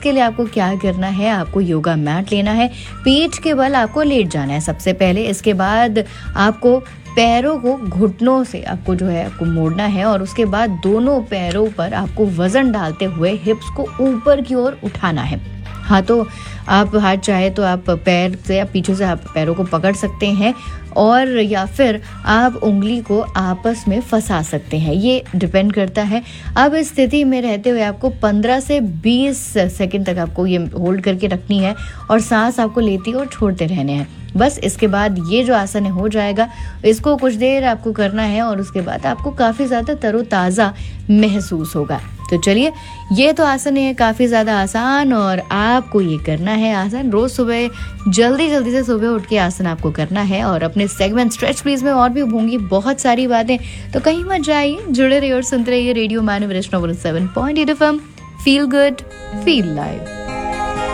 इसके लिए आपको क्या करना है, आपको योगा मैट लेना है, पीठ के बल आपको लेट जाना है सबसे पहले। इसके बाद आपको पैरों को घुटनों से आपको जो है आपको मोड़ना है और उसके बाद दोनों पैरों पर आपको वजन डालते हुए हिप्स को ऊपर की ओर उठाना है। हाँ, तो आप हाथ चाहे तो आप पैर से या पीछे से आप पैरों को पकड़ सकते हैं और या फिर आप उंगली को आपस में फंसा सकते हैं, ये डिपेंड करता है। अब इस स्थिति में रहते हुए आपको 15 से 20 सेकंड तक आपको ये होल्ड करके रखनी है और सांस आपको लेती और छोड़ते रहने हैं। बस इसके बाद ये जो आसन हो जाएगा, इसको कुछ देर आपको करना है और उसके बाद आपको काफ़ी ज़्यादा तरोताज़ा महसूस होगा। तो चलिए, ये तो आसन है काफ़ी ज़्यादा आसान और आपको ये करना है आसन रोज़ सुबह जल्दी से सुबह उठ के आसन आपको करना है। और अपने सेगमेंट स्ट्रेच प्लीज में और भी होंगी बहुत सारी बातें, तो कहीं मत जाइए, जुड़े रहिए और सुनते रहिए रेडियो मानव वैष्णव 7.8 FM। Feel good, feel live.